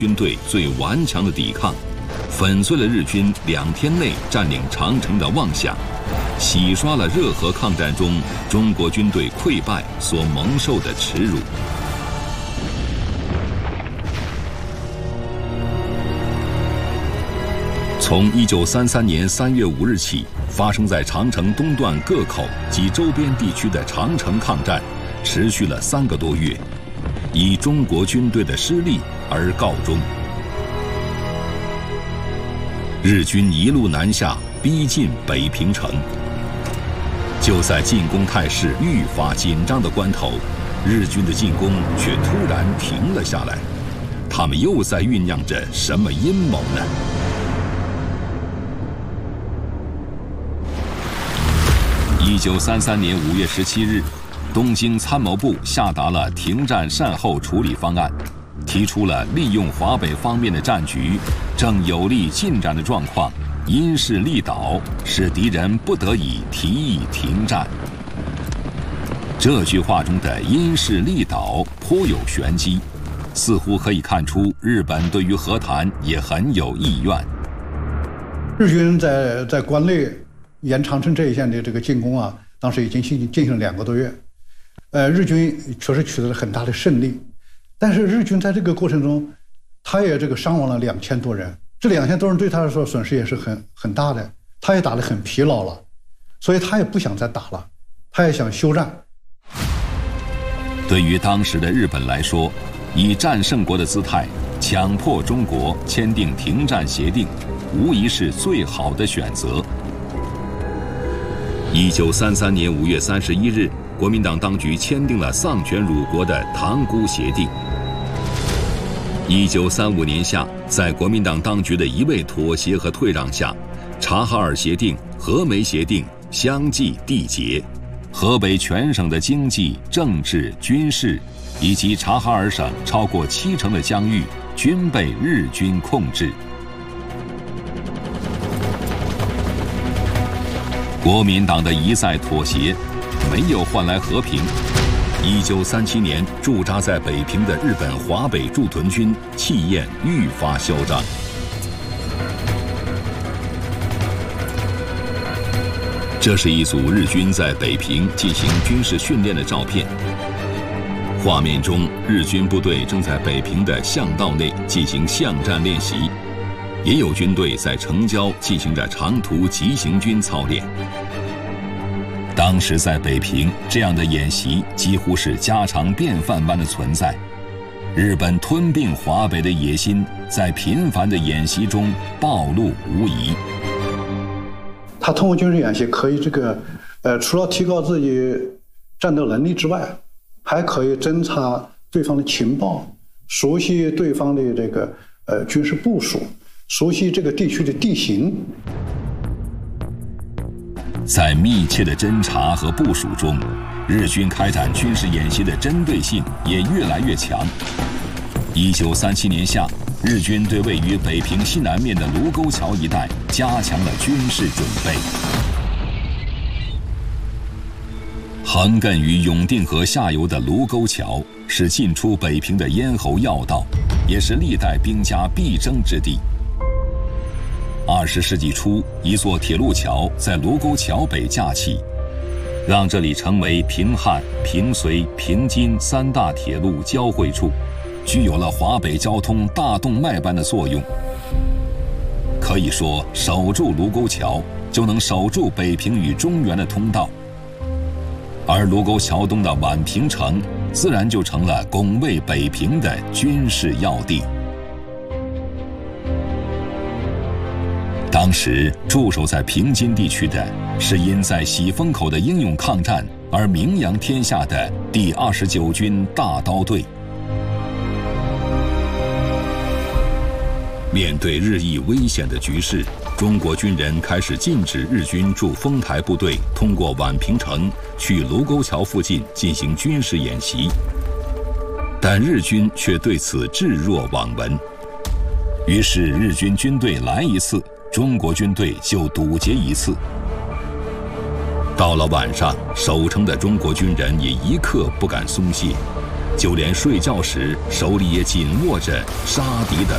军队最顽强的抵抗，粉碎了日军2天内占领长城的妄想，洗刷了热河抗战中中国军队溃败所蒙受的耻辱。从1933年3月5日起，发生在长城东段各口及周边地区的长城抗战，持续了3个多月，以中国军队的失利而告终。日军一路南下，逼近北平城。就在进攻态势愈发紧张的关头，日军的进攻却突然停了下来。他们又在酝酿着什么阴谋呢？1933年5月17日，东京参谋部下达了停战善后处理方案，提出了利用华北方面的战局正有利进展的状况，因势利导，使敌人不得已提议停战。这句话中的因势利导颇有玄机，似乎可以看出日本对于和谈也很有意愿。 日军在关内沿长城这一线的这个进攻啊，当时已经进行了2个多月，日军确实取得了很大的胜利，但是日军在这个过程中，他也伤亡了2000多人，这2000多人对他来说损失也是很大的，他也打得很疲劳了，所以他也不想再打了，他也想休战。 对于当时的日本来说，以战胜国的姿态强迫中国签订停战协定，无疑是最好的选择。1933年5月31日，国民党当局签订了丧权辱国的《塘沽协定》。1935年夏，在国民党当局的一味妥协和退让下，察哈尔协定、和美协定相继缔结，河北全省的经济、政治、军事以及察哈尔省超过70%的疆域均被日军控制。国民党的一再妥协，没有换来和平。1937年，驻扎在北平的日本华北驻屯军气焰愈发嚣张。这是一组日军在北平进行军事训练的照片。画面中，日军部队正在北平的巷道内进行巷战练习，也有军队在城郊进行着长途急行军操练。当时在北平，这样的演习几乎是家常便饭般的存在。日本吞并华北的野心在频繁的演习中暴露无遗。 他通过军事演习可以除了提高自己战斗能力之外，还可以侦察对方的情报，熟悉对方的军事部署，熟悉这个地区的地形。 在密切的侦察和部署中，日军开展军事演习的针对性也越来越强。1937年夏，日军对位于北平西南面的卢沟桥一带加强了军事准备。横亘于永定河下游的卢沟桥是进出北平的咽喉要道，也是历代兵家必争之地。20世纪初，一座铁路桥在卢沟桥北架起，让这里成为平汉、平绥、平津3大铁路交汇处，具有了华北交通大动脉般的作用。可以说，守住卢沟桥就能守住北平与中原的通道，而卢沟桥东的宛平城自然就成了拱卫北平的军事要地。当时驻守在平津地区的是因在喜峰口的英勇抗战而名扬天下的第29军大刀队。面对日益危险的局势，中国军人开始禁止日军驻丰台部队通过宛平城去卢沟桥附近进行军事演习，但日军却对此置若罔闻。于是日军军队来一次，中国军队就堵截一次。到了晚上，守城的中国军人也一刻不敢松懈，就连睡觉时手里也紧握着杀敌的